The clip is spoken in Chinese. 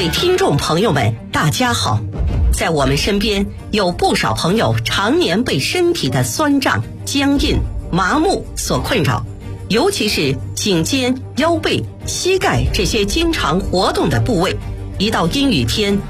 位听众朋友们，大家好。在我们身边有不少朋友常年被身体的酸胀、僵硬、麻木所困扰，尤其是颈肩、腰背、膝盖这些经常活动的部位，一到阴雨天